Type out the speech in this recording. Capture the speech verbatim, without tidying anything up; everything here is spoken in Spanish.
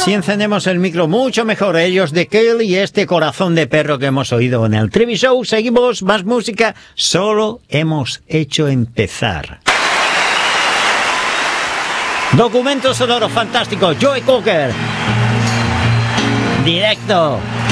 Si encendemos el micro, mucho mejor. Ellos de Kill y este corazón de perro que hemos oído en el Trivi Show. Seguimos, más música. Solo hemos hecho empezar. Documento sonoro fantástico. Joe Cocker. Directo.